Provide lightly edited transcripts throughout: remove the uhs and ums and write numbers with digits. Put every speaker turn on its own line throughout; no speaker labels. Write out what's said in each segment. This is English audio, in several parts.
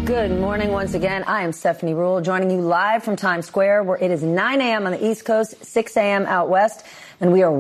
Good morning once again. I am Stephanie Ruhle, joining you live from Times Square, where it is 9 a.m. on the East Coast, 6 a.m. out west, and we are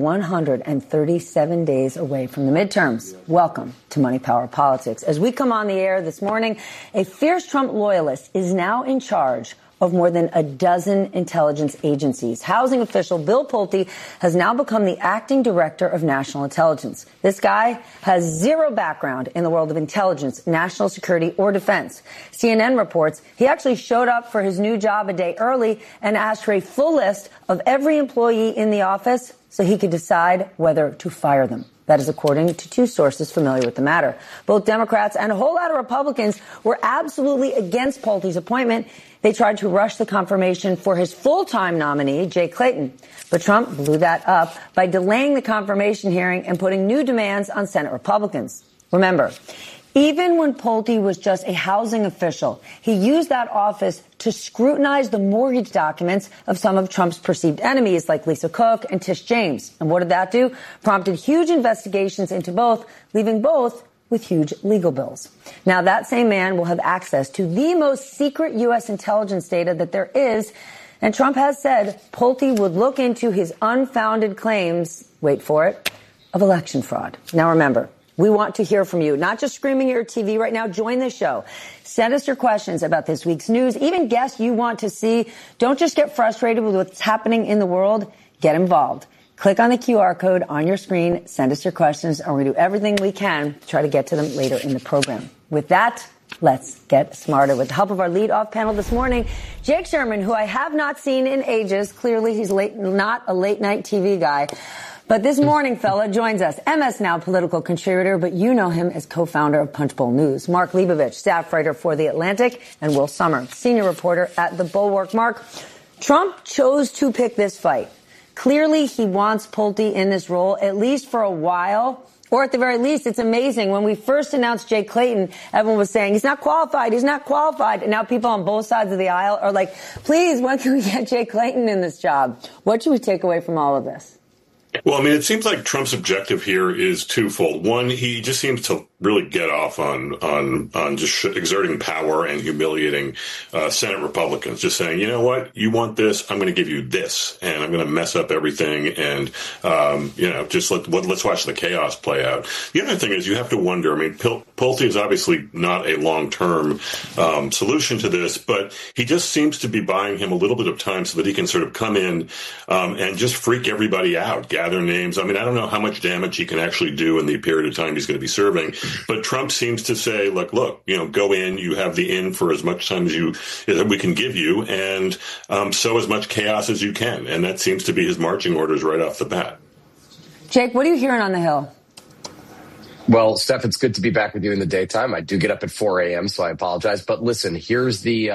137 days away from the midterms. Welcome to Money, Power, Politics. As we come on the air this morning, a fierce Trump loyalist is now in charge of more than a dozen intelligence agencies. Housing official Bill Pulte has now become the acting director of national intelligence. This guy has zero background in the world of intelligence, national security, or defense. CNN reports he actually showed up for his new job a day early and asked for a full list of every employee in the office so he could decide whether to fire them. That is according to two sources familiar with the matter. Both Democrats and a whole lot of Republicans were absolutely against Pulte's appointment. They tried to rush the confirmation for his full-time nominee, Jay Clayton. But Trump blew that up by delaying the confirmation hearing and putting new demands on Senate Republicans. Remember, even when Pulte was just a housing official, he used that office to scrutinize the mortgage documents of some of Trump's perceived enemies like Lisa Cook and Tish James. And what did that do? Prompted huge investigations into both, leaving both with huge legal bills. Now, that same man will have access to the most secret U.S. intelligence data that there is. And Trump has said Pulte would look into his unfounded claims, wait for it, of election fraud. Now, remember, we want to hear from you, not just screaming at your TV right now. Join the show. Send us your questions about this week's news, even guests you want to see. Don't just get frustrated with what's happening in the world. Get involved. Click on the QR code on your screen. Send us your questions, and we're going to do everything we can to try to get to them later in the program. With that, let's get smarter. With the help of our lead-off panel this morning, Jake Sherman, who I have not seen in ages. Clearly, he's not a late-night TV guy. But this morning, fella, joins us. MS Now political contributor, but you know him as co-founder of Punchbowl News. Mark Leibovich, staff writer for The Atlantic, and Will Sommer, senior reporter at The Bulwark. Mark, Trump chose to pick this fight. Clearly, he wants Pulte in this role, at least for a while. Or at the very least, it's amazing. When we first announced Jay Clayton, everyone was saying, he's not qualified, he's not qualified. And now people on both sides of the aisle are like, please, when can we get Jay Clayton in this job? What should we take away from all of this?
Well, I mean, it seems like Trump's objective here is twofold. One, he just seems to really get off on just exerting power and humiliating Senate Republicans, just saying, you know what, you want this, I'm going to give you this, and I'm going to mess up everything, and just let's watch the chaos play out. The other thing is you have to wonder. I mean, Pulte is obviously not a long-term solution to this, but he just seems to be buying him a little bit of time so that he can sort of come in and just freak everybody out, gather names. I mean, I don't know how much damage he can actually do in the period of time he's going to be serving. But Trump seems to say, look, go in, you have the in for as much time as we can give you, and sow as much chaos as you can. And that seems to be his marching orders right off the bat.
Jake, what are you hearing on the Hill?
Well, Steph, it's good to be back with you in the daytime. I do get up at 4 a.m., so I apologize. But listen, here's the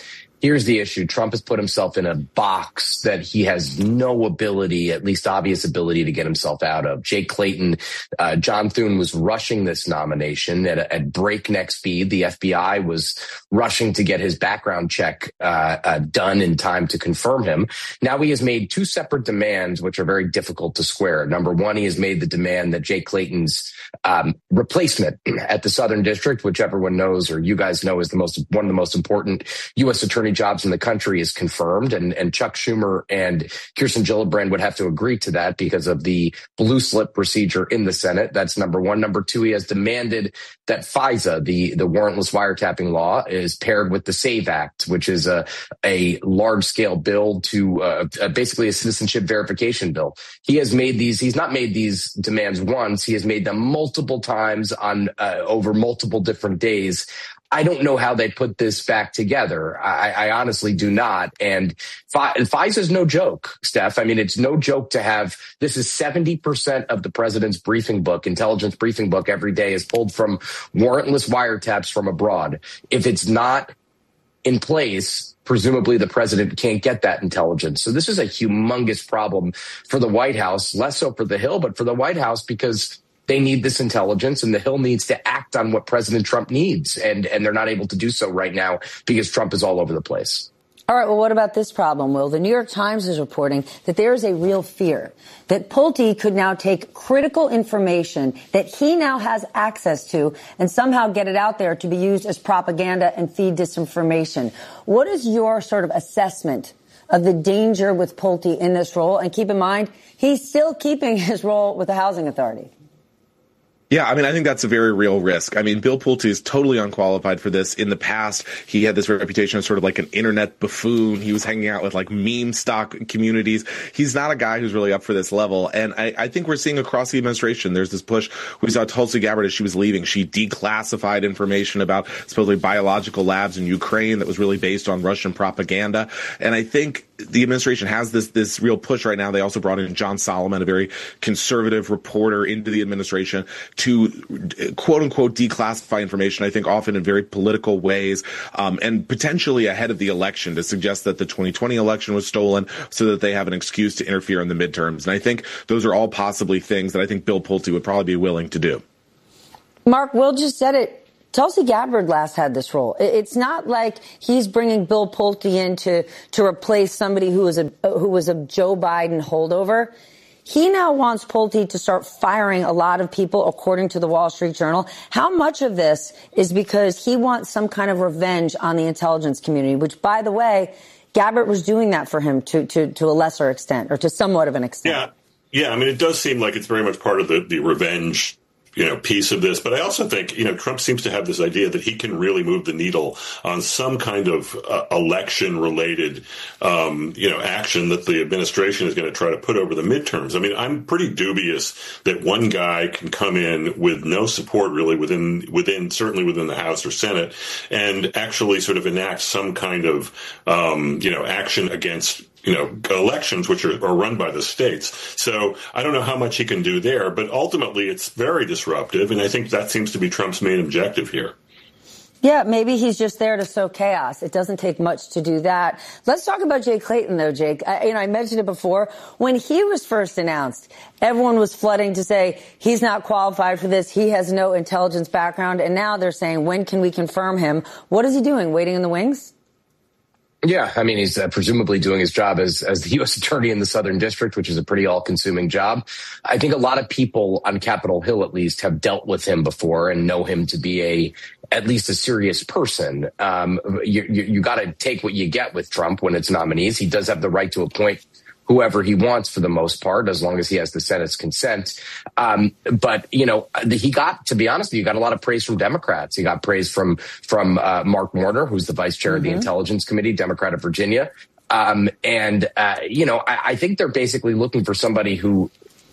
issue. Trump has put himself in a box that he has no ability, at least obvious ability, to get himself out of. Jay Clayton, John Thune was rushing this nomination at breakneck speed. The FBI was rushing to get his background check done in time to confirm him. Now he has made two separate demands, which are very difficult to square. Number one, he has made the demand that Jay Clayton's replacement at the Southern District, which everyone knows, or you guys know, is one of the most important U.S. attorney jobs in the country, is confirmed. And Chuck Schumer and Kirsten Gillibrand would have to agree to that because of the blue slip procedure in the Senate. That's number one. Number two, he has demanded that FISA, the warrantless wiretapping law, is paired with the SAVE Act, which is a large-scale bill to basically a citizenship verification bill. He's not made these demands once. He has made them multiple times on over multiple different days. I don't know how they put this back together. I honestly do not. And FISA is no joke, Steph. I mean, it's no joke to have, this is 70% of the president's briefing book, intelligence briefing book every day is pulled from warrantless wiretaps from abroad. If it's not in place, presumably the president can't get that intelligence. So this is a humongous problem for the White House, less so for the Hill, but for the White House, because they need this intelligence, and the Hill needs to act on what President Trump needs. And they're not able to do so right now because Trump is all over the place.
All right, well, what about this problem, Will? The New York Times is reporting that there is a real fear that Pulte could now take critical information that he now has access to and somehow get it out there to be used as propaganda and feed disinformation. What is your sort of assessment of the danger with Pulte in this role? And keep in mind, he's still keeping his role with the Housing Authority.
Yeah, I mean, I think that's a very real risk. I mean, Bill Pulte is totally unqualified for this. In the past, he had this reputation as sort of like an internet buffoon. He was hanging out with like meme stock communities. He's not a guy who's really up for this level. And I think we're seeing across the administration, there's this push. We saw Tulsi Gabbard as she was leaving. She declassified information about supposedly biological labs in Ukraine that was really based on Russian propaganda. And I think the administration has this real push right now. They also brought in John Solomon, a very conservative reporter, into the administration to quote unquote declassify information, I think often in very political ways, and potentially ahead of the election to suggest that the 2020 election was stolen so that they have an excuse to interfere in the midterms. And I think those are all possibly things that I think Bill Pulte would probably be willing to do.
Mark, Will just said it. Tulsi Gabbard last had this role. It's not like he's bringing Bill Pulte in to replace somebody who was a Joe Biden holdover. He now wants Pulte to start firing a lot of people, according to the Wall Street Journal. How much of this is because he wants some kind of revenge on the intelligence community, which, by the way, Gabbard was doing that for him to a lesser extent, or to somewhat of an extent.
Yeah. I mean, it does seem like it's very much part of the revenge piece of this. But I also think, Trump seems to have this idea that he can really move the needle on some kind of election-related, action that the administration is going to try to put over the midterms. I mean, I'm pretty dubious that one guy can come in with no support really certainly within the House or Senate and actually sort of enact some kind of, action against elections, which are run by the states. So I don't know how much he can do there, but ultimately it's very disruptive. And I think that seems to be Trump's main objective here.
Yeah, maybe he's just there to sow chaos. It doesn't take much to do that. Let's talk about Jay Clayton, though, Jake. I mentioned it before. When he was first announced, everyone was flooding to say he's not qualified for this. He has no intelligence background. And now they're saying, when can we confirm him? What is he doing? Waiting in the wings?
Yeah, I mean, he's presumably doing his job as the U.S. attorney in the Southern District, which is a pretty all-consuming job. I think a lot of people on Capitol Hill, at least, have dealt with him before and know him to be at least a serious person. You got to take what you get with Trump when it's nominees. He does have the right to appoint whoever he wants for the most part, as long as he has the Senate's consent. But he got, to be honest with you, got a lot of praise from Democrats. He got praise from Mark Warner, who's the vice chair of the Intelligence Committee, Democrat of Virginia. I think they're basically looking for somebody who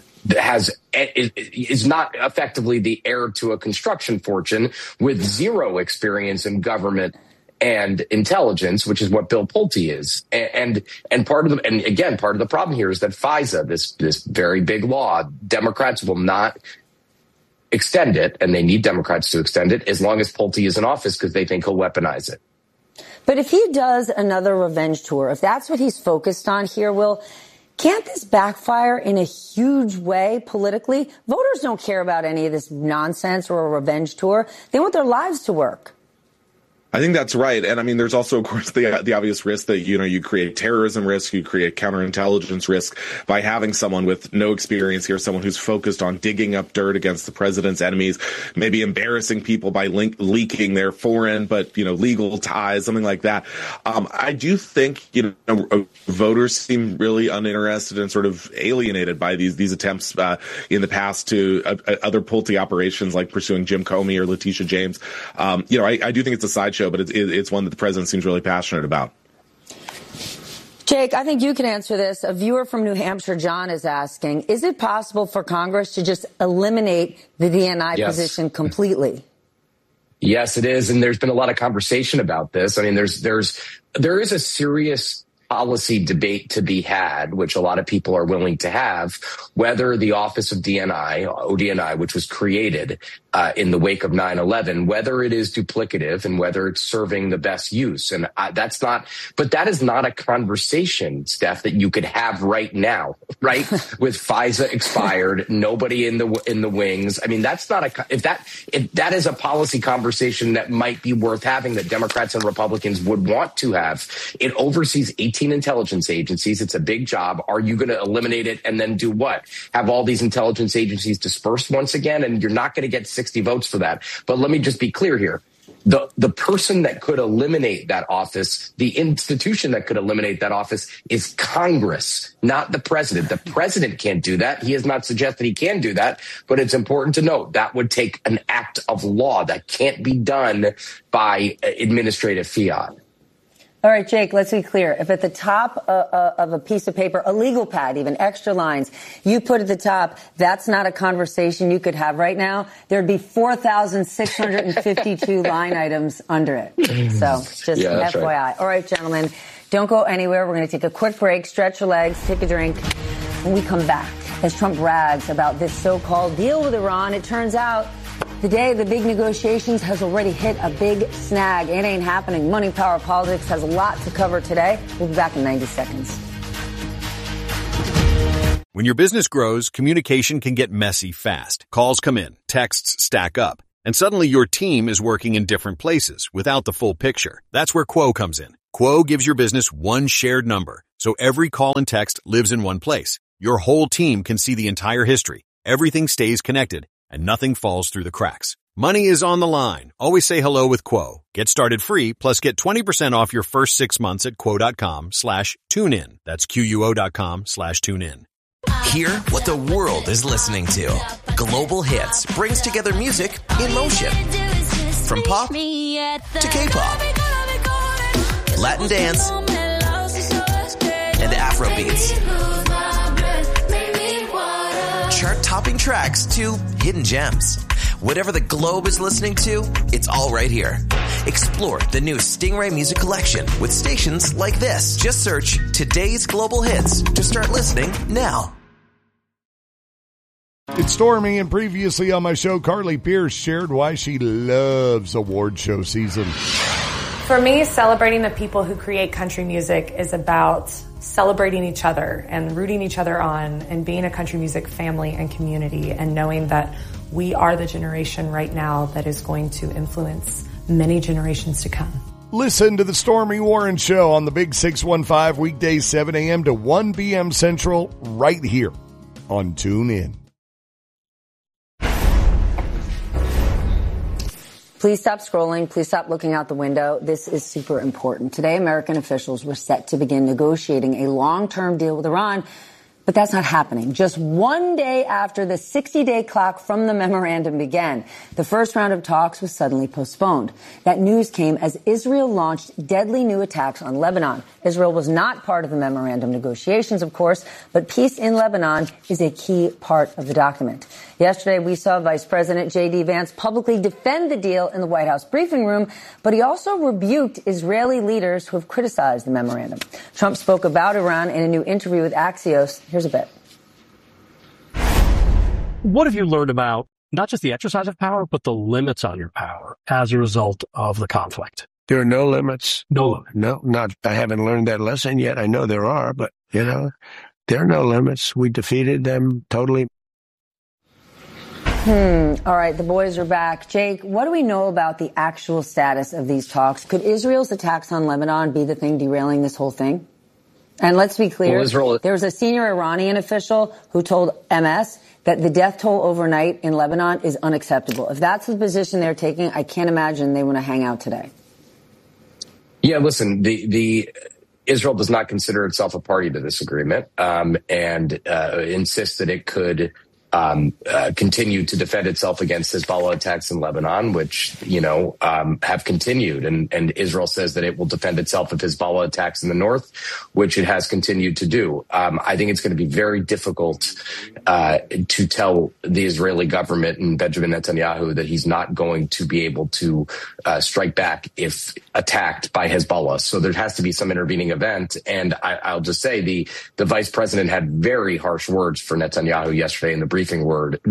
is not effectively the heir to a construction fortune with zero experience in government and intelligence, which is what Bill Pulte is. And part of the problem here is that FISA, this very big law, Democrats will not extend it, and they need Democrats to extend it as long as Pulte is in office, because they think he'll weaponize it.
But if he does another revenge tour, if that's what he's focused on here, Will, can't this backfire in a huge way politically? Voters don't care about any of this nonsense or a revenge tour. They want their lives to work.
I think that's right. And I mean, there's also, of course, the obvious risk that, you create terrorism risk, you create counterintelligence risk by having someone with no experience here, someone who's focused on digging up dirt against the president's enemies, maybe embarrassing people by leaking their foreign, but, legal ties, something like that. I do think, voters seem really uninterested and sort of alienated by these attempts in the past to other Pulte operations like pursuing Jim Comey or Letitia James. I do think it's a sideshow, but it's one that the president seems really passionate about.
Jake, I think you can answer this. A viewer from New Hampshire, John, is asking, is it possible for Congress to just eliminate the DNI position completely?
Yes, it is. And there's been a lot of conversation about this. I mean, there is a serious policy debate to be had, which a lot of people are willing to have, whether the Office of ODNI, which was created in the wake of 9/11, whether it is duplicative and whether it's serving the best use. And that is not a conversation, Steph, that you could have right now, right? With FISA expired, nobody in the wings. I mean, that's not if that is a policy conversation that might be worth having, that Democrats and Republicans would want to have. It oversees 18 intelligence agencies. It's a big job. Are you going to eliminate it and then do what? Have all these intelligence agencies dispersed once again? And you're not going to get 60 votes for that. But let me just be clear here. The person that could eliminate that office, the institution that could eliminate that office is Congress, not the president. The president can't do that. He has not suggested he can do that, but it's important to note that would take an act of law that can't be done by administrative fiat.
All right, Jake, let's be clear. If at the top of a piece of paper, a legal pad, even extra lines, you put at the top, that's not a conversation you could have right now, there'd be 4,652 line items under it. So just FYI. Right. All right, gentlemen, don't go anywhere. We're going to take a quick break, stretch your legs, take a drink. When we come back, as Trump brags about this so-called deal with Iran, it turns out the day of the big negotiations has already hit a big snag. It ain't happening. Money, power, politics has a lot to cover today. We'll be back in 90 seconds.
When your business grows, communication can get messy fast. Calls come in, texts stack up, and suddenly your team is working in different places without the full picture. That's where Quo comes in. Quo gives your business one shared number, so every call and text lives in one place. Your whole team can see the entire history. Everything stays connected, and nothing falls through the cracks. Money is on the line. Always say hello with Quo. Get started free, plus get 20% off your first 6 months at quo.com/tunein. That's QUO.com/tunein.
Hear what the world is listening to. Global Hits brings together music in motion. From pop to K-pop, Latin dance, and Afro beats. Chart-topping tracks to hidden gems. Whatever the globe is listening to, it's all right here. Explore the new Stingray Music Collection with stations like this. Just search Today's Global Hits to start listening now.
It's Stormy, and previously on my show, Carly Pierce shared why she loves award show season.
For me, celebrating the people who create country music is about celebrating each other and rooting each other on and being a country music family and community and knowing that we are the generation right now that is going to influence many generations to come.
Listen to the Stormy Warren Show on the Big 615 weekdays 7 a.m. to 1 p.m. Central right here on TuneIn.
Please stop scrolling. Please stop looking out the window. This is super important. Today, American officials were set to begin negotiating a long-term deal with Iran, but that's not happening. Just one day after the 60-day clock from the memorandum began, the first round of talks was suddenly postponed. That news came as Israel launched deadly new attacks on Lebanon. Israel was not part of the memorandum negotiations, of course, but peace in Lebanon is a key part of the document. Yesterday, we saw Vice President J.D. Vance publicly defend the deal in the White House briefing room, but he also rebuked Israeli leaders who have criticized the memorandum. Trump spoke about Iran in a new interview with Axios. Here's a bit.
What have you learned about not just the exercise of power, but the limits on your power as a result of the conflict?
There are no limits.
No limit.
No, not. I haven't learned that lesson yet. I know there are, but, there are no limits. We defeated them totally.
All right, the boys are back. Jake, what do we know about the actual status of these talks? Could Israel's attacks on Lebanon be the thing derailing this whole thing? And let's be clear, there was a senior Iranian official who told MS that the death toll overnight in Lebanon is unacceptable. If that's the position they're taking, I can't imagine they want to hang out today.
Yeah, listen, the Israel does not consider itself a party to this agreement, and insists that it could continued to defend itself against Hezbollah attacks in Lebanon, which, have continued. And Israel says that it will defend itself if Hezbollah attacks in the north, which it has continued to do. I think it's going to be very difficult to tell the Israeli government and Benjamin Netanyahu that he's not going to be able to strike back if attacked by Hezbollah. So there has to be some intervening event. And I'll just say the vice president had very harsh words for Netanyahu yesterday in the briefing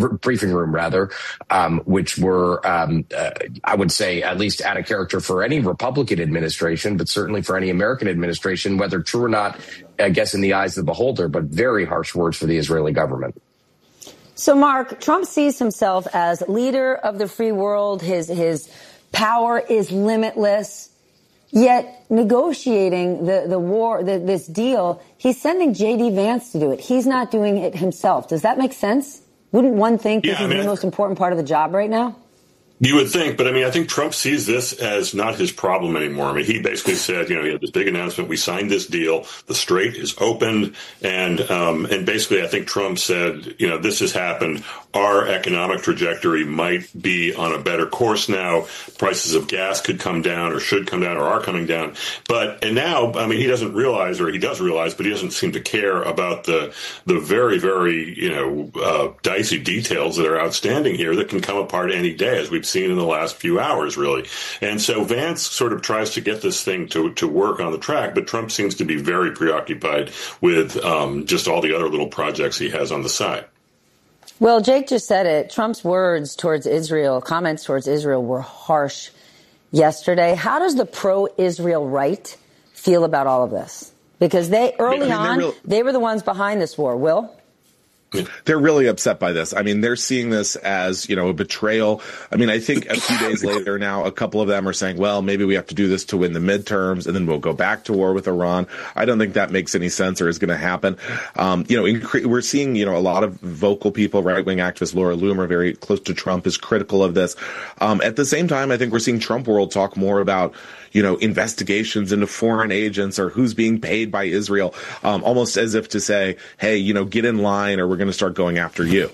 room, which were, I would say, at least out of character for any Republican administration, but certainly for any American administration, whether true or not, I guess in the eyes of the beholder, but very harsh words for the Israeli government.
So, Mark, Trump sees himself as leader of the free world. His power is limitless. Yet negotiating the war, this deal, he's sending J.D. Vance to do it. He's not doing it himself. Does that make sense? Wouldn't one think this is the most important part of the job right now?
You would think, but I think Trump sees this as not his problem anymore. He basically said, he had this big announcement. We signed this deal. The Strait is open. And basically, I think Trump said, this has happened. Our economic trajectory might be on a better course now. Prices of gas could come down or should come down or are coming down. And now, he doesn't realize, or he does realize, but he doesn't seem to care about the very, very, dicey details that are outstanding here that can come apart any day, as we've seen in the last few hours, really. And so Vance sort of tries to get this thing to work on the track, but Trump seems to be very preoccupied with just all the other little projects he has on the side.
Well, Jake just said it. Trump's comments towards Israel were harsh yesterday. How does the pro-Israel right feel about all of this? Because they were the ones behind this war. Will?
They're really upset by this. They're seeing this as, a betrayal. I think a few days later now, a couple of them are saying, well, maybe we have to do this to win the midterms and then we'll go back to war with Iran. I don't think that makes any sense or is going to happen. We're seeing, a lot of vocal people, right-wing activist Laura Loomer, very close to Trump, is critical of this. At the same time, I think we're seeing Trump world talk more about, investigations into foreign agents or who's being paid by Israel, almost as if to say, hey, get in line or we're going to start going after you.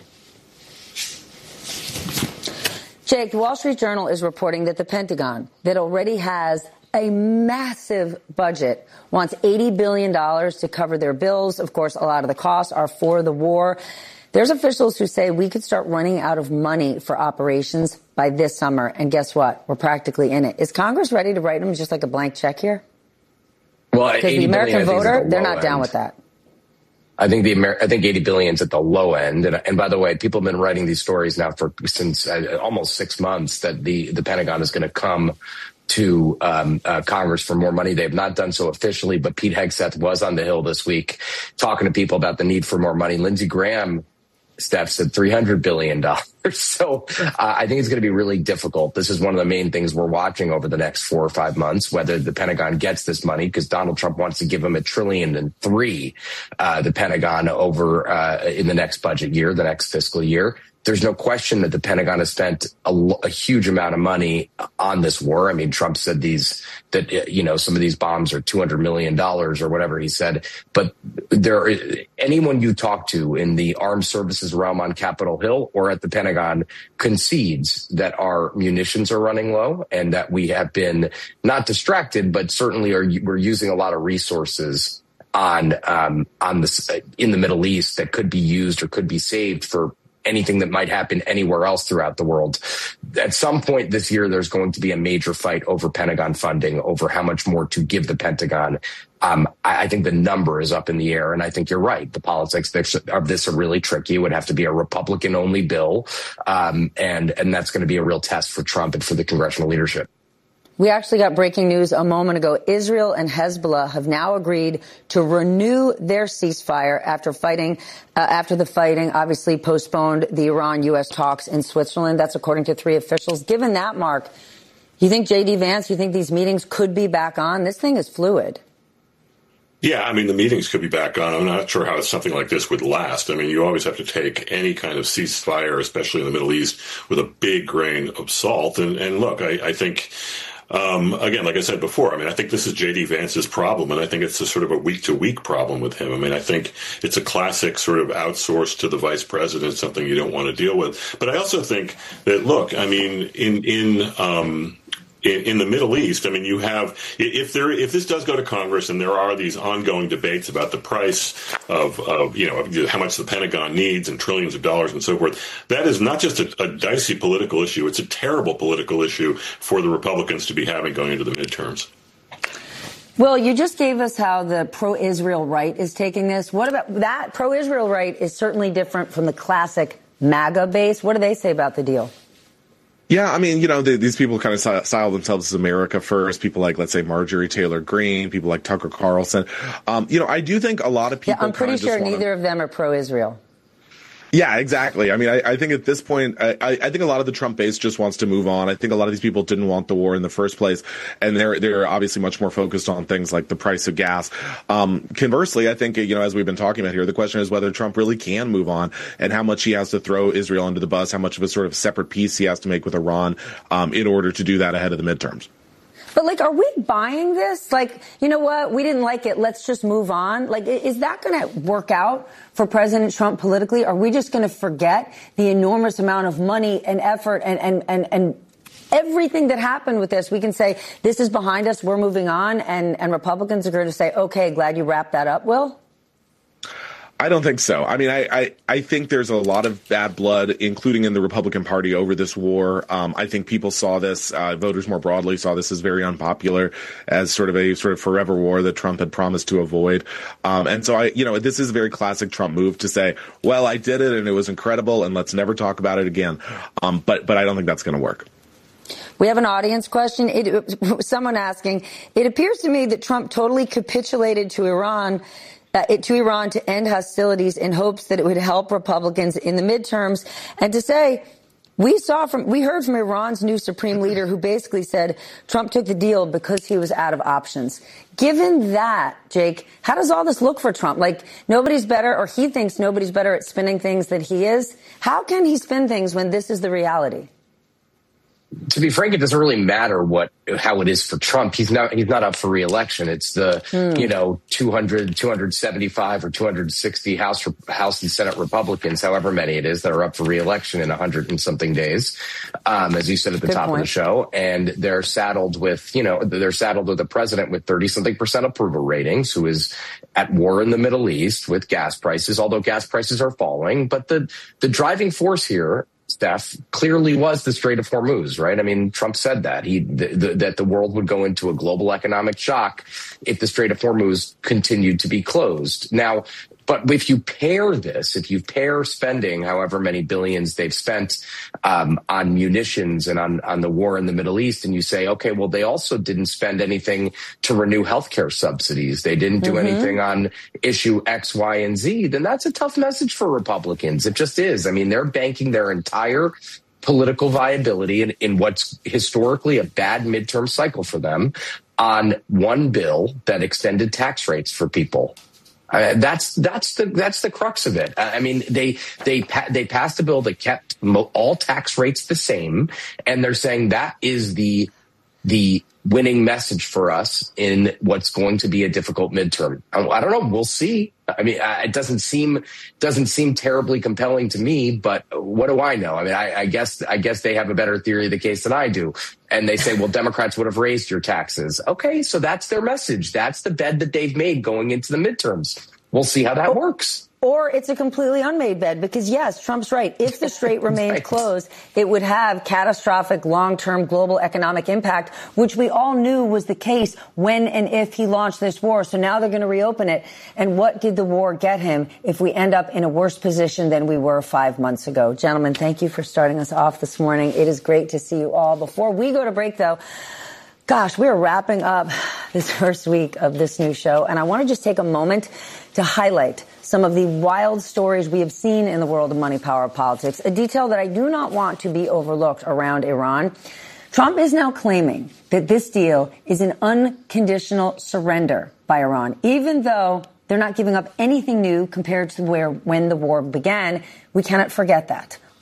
Jake, the Wall Street Journal is reporting that the Pentagon, that already has a massive budget, wants $80 billion to cover their bills. Of course, a lot of the costs are for the war. There's officials who say we could start running out of money for operations by this summer. And guess what? We're practically in it. Is Congress ready to write them just like a blank check here?
Well,
because the American voter, they're not down with that.
I think 80 billion is at the low end. And by the way, people have been writing these stories now since almost 6 months that the Pentagon is going to come to Congress for more money. They have not done so officially, but Pete Hegseth was on the Hill this week talking to people about the need for more money. Lindsey Graham, Steph, said $300 billion. So I think it's going to be really difficult. This is one of the main things we're watching over the next 4 or 5 months, whether the Pentagon gets this money, because Donald Trump wants to give them $1.3 trillion, the Pentagon over in the next budget year, the next fiscal year. There's no question that the Pentagon has spent a huge amount of money on this war. Trump said some of these bombs are $200 million or whatever he said. But anyone you talk to in the armed services realm on Capitol Hill or at the Pentagon concedes that our munitions are running low and that we have been not distracted, but certainly we're using a lot of resources on this in the Middle East that could be used or could be saved for anything that might happen anywhere else throughout the world. At some point this year, there's going to be a major fight over Pentagon funding, over how much more to give the Pentagon. I think the number is up in the air, and I think you're right. The politics of this are really tricky. It would have to be a Republican-only bill, and that's going to be a real test for Trump and for the congressional leadership.
We actually got breaking news a moment ago. Israel and Hezbollah have now agreed to renew their ceasefire after the fighting obviously postponed the Iran-U.S. talks in Switzerland. That's according to 3 officials. Given that, Mark, you think J.D. Vance, you think these meetings could be back on? This thing is fluid.
Yeah, the meetings could be back on. I'm not sure how something like this would last. You always have to take any kind of ceasefire, especially in the Middle East, with a big grain of salt. And look, I think again, like I said before, I mean, I think this is J.D. Vance's problem, and I think it's a sort of a week-to-week problem with him. I mean, I think it's a classic sort of outsourced to the vice president, something you don't want to deal with. But I also think that, look, I mean, in the Middle East, I mean, you have, if this does go to Congress and there are these ongoing debates about the price of how much the Pentagon needs and trillions of dollars and so forth, that is not just a dicey political issue. It's a terrible political issue for the Republicans to be having going into the midterms.
Well, you just gave us how the pro-Israel right is taking this. What about that? Pro-Israel right is certainly different from the classic MAGA base. What do they say about the deal?
Yeah, I mean, these people kind of style themselves as America first. People like, let's say, Marjorie Taylor Greene, people like Tucker Carlson. I do think a lot of people.
Yeah, I'm pretty sure neither of them are pro-Israel.
Yeah, exactly. I mean, I think at this point, I think a lot of the Trump base just wants to move on. I think a lot of these people didn't want the war in the first place, and they're obviously much more focused on things like the price of gas. Conversely, I think, as we've been talking about here, the question is whether Trump really can move on and how much he has to throw Israel under the bus, how much of a sort of separate peace he has to make with Iran in order to do that ahead of the midterms.
But, are we buying this? You know what? We didn't like it. Let's just move on. Is that going to work out for President Trump politically? Are we just going to forget the enormous amount of money and effort and everything that happened with this? We can say, this is behind us, we're moving on, and Republicans are going to say, okay, glad you wrapped that up, Will?
I don't think so. I mean, I think there's a lot of bad blood, including in the Republican Party, over this war. I think people saw this, voters more broadly saw this as very unpopular, as sort of forever war that Trump had promised to avoid. And so this is a very classic Trump move to say, well, I did it and it was incredible and let's never talk about it again. But I don't think that's going to work.
We have an audience question. Someone asking, it appears to me that Trump totally capitulated to Iran to end hostilities in hopes that it would help Republicans in the midterms, and to say we heard from Iran's new supreme leader who basically said Trump took the deal because he was out of options. Given that, Jake, how does all this look for Trump? Nobody's better, or he thinks nobody's better at spinning things than he is. How can he spin things when this is the reality?
To be frank, it doesn't really matter how it is for Trump. He's not up for re-election. It's the 200, 275 or 260 House and Senate Republicans, however many it is, that are up for re-election in 100 and something days, as you said at the top of the show. And they're saddled with a president with 30-something% approval ratings, who is at war in the Middle East with gas prices, although gas prices are falling. But the driving force here, Steph, clearly was the Strait of Hormuz, right? I mean, Trump said that that the world would go into a global economic shock if the Strait of Hormuz continued to be closed. Now, but if you pair spending however many billions they've spent on munitions and on the war in the Middle East, and you say, okay, well, they also didn't spend anything to renew healthcare subsidies. They didn't do anything on issue X, Y, and Z. Then that's a tough message for Republicans. It just is. I mean, they're banking their entire political viability in what's historically a bad midterm cycle for them on one bill that extended tax rates for people. That's the crux of it. I mean, they passed a bill that kept all tax rates the same, and they're saying that is the winning message for us in what's going to be a difficult midterm. I don't know. We'll see. I mean, it doesn't seem terribly compelling to me, but what do I know? I mean, I guess they have a better theory of the case than I do. And they say, well, Democrats would have raised your taxes. Okay, so that's their message. That's the bed that they've made going into the midterms. We'll see how that works.
Or it's a completely unmade bed, because, yes, Trump's right. If the strait remained closed, it would have catastrophic long-term global economic impact, which we all knew was the case when and if he launched this war. So now they're going to reopen it. And what did the war get him if we end up in a worse position than we were 5 months ago? Gentlemen, thank you for starting us off this morning. It is great to see you all. Before we go to break, though, gosh, we're wrapping up this first week of this new show, and I want to just take a moment to highlight some of the wild stories we have seen in the world of money, power, politics, a detail that I do not want to be overlooked around Iran. Trump is now claiming that this deal is an unconditional surrender by Iran, even though they're not giving up anything new compared to when the war began. We cannot forget that.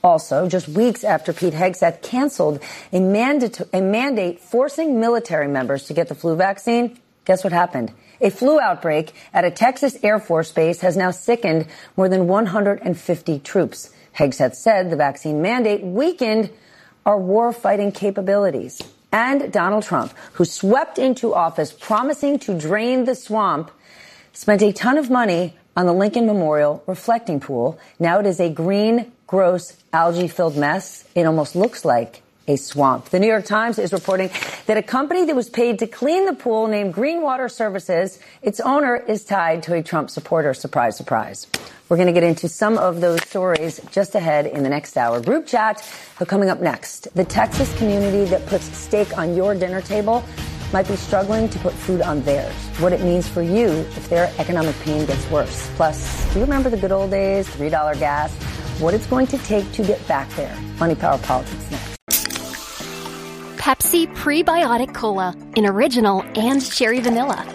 Also, just weeks after Pete Hegseth canceled a mandate forcing military members to get the flu vaccine, guess what happened? A flu outbreak at a Texas Air Force base has now sickened more than 150 troops. Hegseth said the vaccine mandate weakened our war-fighting capabilities. And Donald Trump, who swept into office promising to drain the swamp, spent a ton of money on the Lincoln Memorial reflecting pool. Now it is a green, gross, algae-filled mess. It almost looks like a swamp. The New York Times is reporting that a company that was paid to clean the pool named Green Water Services, its owner is tied to a Trump supporter. Surprise, surprise. We're going to get into some of those stories just ahead in the next hour. Group chat coming up next. The Texas community that puts steak on your dinner table might be struggling to put food on theirs. What it means for you if their economic pain gets worse. Plus, do you remember the good old days, $3 gas? What it's going to take to get back there. Money, Power, Politics next.
Pepsi Prebiotic Cola in original and cherry vanilla.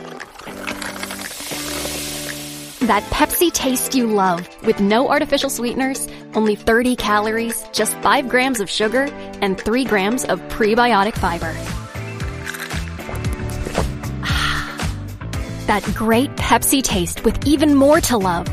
That Pepsi taste you love with no artificial sweeteners, only 30 calories, just 5 grams of sugar, and 3 grams of prebiotic fiber. That great Pepsi taste with even more to love.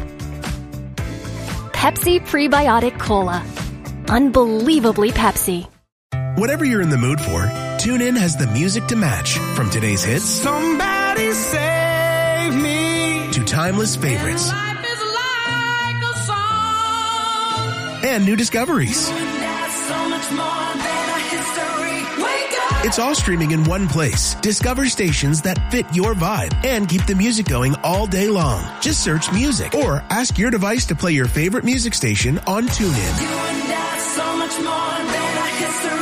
Pepsi Prebiotic Cola. Unbelievably Pepsi.
Whatever you're in the mood for, TuneIn has the music to match. From today's hits, Somebody Save Me, to timeless favorites. Life is like a song. And new discoveries. So much more than a history. Wake up. It's all streaming in one place. Discover stations that fit your vibe and keep the music going all day long. Just search music or ask your device to play your favorite music station on TuneIn. You and I, so much more than a history.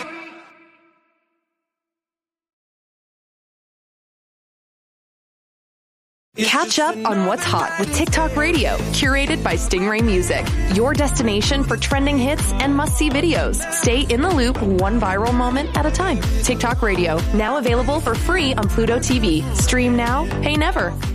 Catch up on what's hot with TikTok Radio, curated by Stingray Music. Your destination for trending hits and must-see videos. Stay in the loop, one viral moment at a time. TikTok Radio, now available for free on Pluto TV. Stream now, pay never.